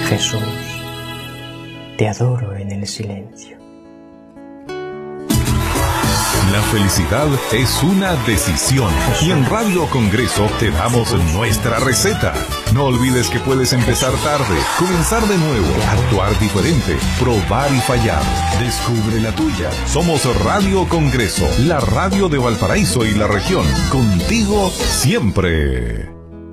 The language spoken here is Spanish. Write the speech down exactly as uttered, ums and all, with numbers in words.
Jesús, te adoro en el silencio. La felicidad es una decisión y en Radio Congreso te damos nuestra receta. No olvides que puedes empezar tarde, comenzar de nuevo, actuar diferente, probar y fallar. Descubre la tuya. Somos Radio Congreso, la radio de Valparaíso y la región. Contigo siempre.